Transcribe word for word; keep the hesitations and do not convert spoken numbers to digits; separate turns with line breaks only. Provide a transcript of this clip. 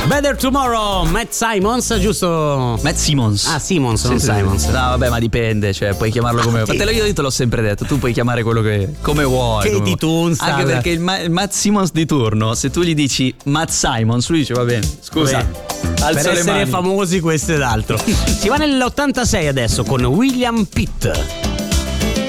Better Tomorrow, Matt Simons, giusto?
Matt Simmons.
Ah, Simmons,
Sì,
non
sì,
Simons.
sì. No, vabbè, ma dipende, cioè puoi chiamarlo come
Ah,
vuoi. Te lo, io te l'ho sempre detto, tu puoi chiamare quello che come vuoi.
Katie
come vuoi.
Tunstall.
Anche perché il, Ma- il Matt Simmons di turno, se tu gli dici Matt Simons, lui dice va bene, scusa.
Beh,
Alzo
per
le
essere
mani.
famosi questo ed altro. Si va nell'ottantasei adesso con William Pitt.